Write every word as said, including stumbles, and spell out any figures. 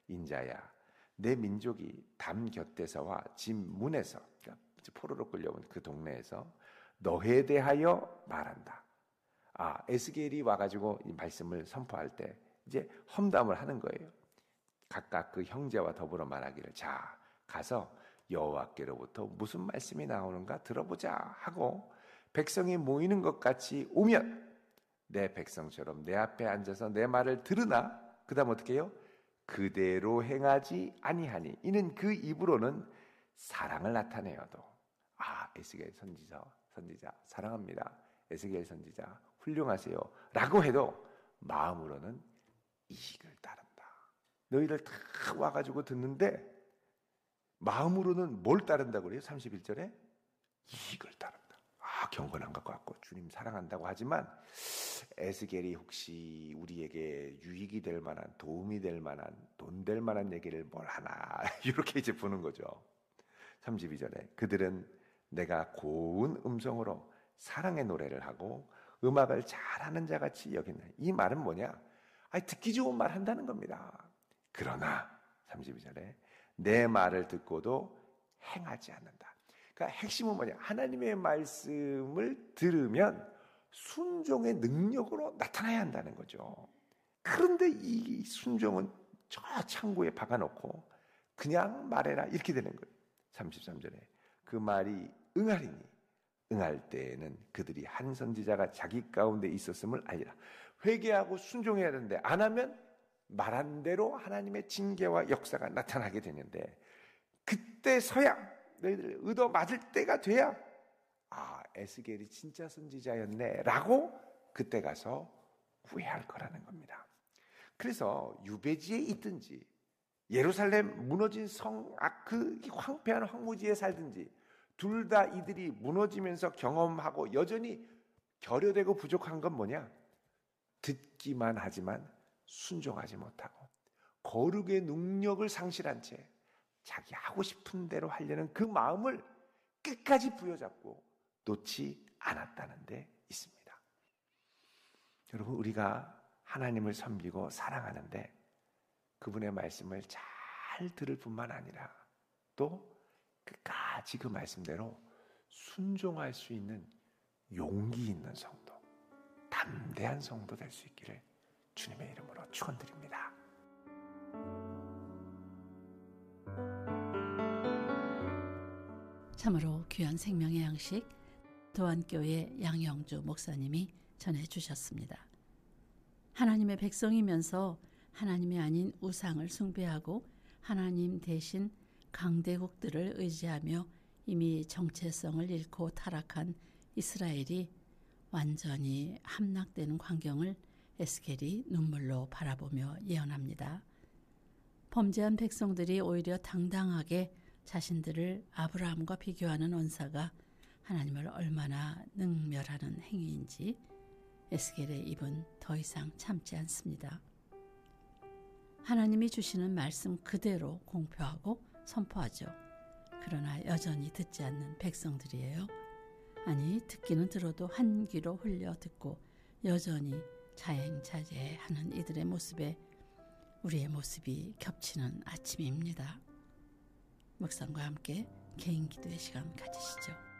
인자야 내 민족이 담 곁에서와 집 문에서 그러니까 포로로 끌려온 그 동네에서 너에 대하여 말한다. 아, 에스겔이 와가지고 이 말씀을 선포할 때 이제 험담을 하는 거예요. 각각 그 형제와 더불어 말하기를 자 가서 여호와께로부터 무슨 말씀이 나오는가 들어보자 하고 백성이 모이는 것 같이 오면 내 백성처럼 내 앞에 앉아서 내 말을 들으나 그 다음 어떻게 해요? 그대로 행하지 아니하니 이는 그 입으로는 사랑을 나타내어도 아 에스겔 선지자 선지자 사랑합니다. 에스겔 선지자 훌륭하세요 라고 해도 마음으로는 이익을 따른다. 너희들 다 와가지고 듣는데 마음으로는 뭘 따른다고 그래요? 삼십일 절에 이익을 따른다. 아 경건한 것 같고 주님 사랑한다고 하지만 에스겔이 혹시 우리에게 유익이 될 만한 도움이 될 만한 돈 될 만한 얘기를 뭘 하나 이렇게 이제 보는 거죠. 삼십이 절에 그들은 내가 고운 음성으로 사랑의 노래를 하고 음악을 잘하는 자같이 여긴다. 이 말은 뭐냐? 아니, 듣기 좋은 말 한다는 겁니다. 그러나 삼십이 절에 내 말을 듣고도 행하지 않는다. 그러니까 핵심은 뭐냐? 하나님의 말씀을 들으면 순종의 능력으로 나타나야 한다는 거죠. 그런데 이 순종은 저 창고에 박아놓고 그냥 말해라 이렇게 되는 거예요. 삼십삼 절에 그 말이 응하리니 응할 때에는 그들이 한 선지자가 자기 가운데 있었음을 알리라. 회개하고 순종해야 되는데 안 하면 말한 대로 하나님의 징계와 역사가 나타나게 되는데 그때서야 너희들 의도 맞을 때가 돼야 아 에스겔이 진짜 선지자였네 라고 그때 가서 후회할 거라는 겁니다. 그래서 유배지에 있든지 예루살렘 무너진 성 그 황폐한 황무지에 살든지 둘 다 이들이 무너지면서 경험하고 여전히 결여되고 부족한 건 뭐냐? 듣기만 하지만 순종하지 못하고 거룩의 능력을 상실한 채 자기 하고 싶은 대로 하려는 그 마음을 끝까지 부여잡고 놓지 않았다는 데 있습니다. 여러분 우리가 하나님을 섬기고 사랑하는데 그분의 말씀을 잘 들을 뿐만 아니라 또 끝까지 그 말씀대로 순종할 수 있는 용기 있는 성도, 담대한 성도 될 수 있기를 주님의 이름으로 축원드립니다. 참으로 귀한 생명의 양식 도안교회 양영주 목사님이 전해주셨습니다. 하나님의 백성이면서 하나님이 아닌 우상을 숭배하고 하나님 대신 강대국들을 의지하며 이미 정체성을 잃고 타락한 이스라엘이 완전히 함락되는 광경을 에스겔이 눈물로 바라보며 예언합니다. 범죄한 백성들이 오히려 당당하게 자신들을 아브라함과 비교하는 언사가 하나님을 얼마나 능멸하는 행위인지 에스겔의 입은 더 이상 참지 않습니다. 하나님이 주시는 말씀 그대로 공표하고 선포하죠. 그러나 여전히 듣지 않는 백성들이에요. 아니 듣기는 들어도 한 귀로 흘려 듣고 여전히 자행자제하는 이들의 모습에 우리의 모습이 겹치는 아침입니다. 묵상과 함께 개인 기도의 시간 가지시죠.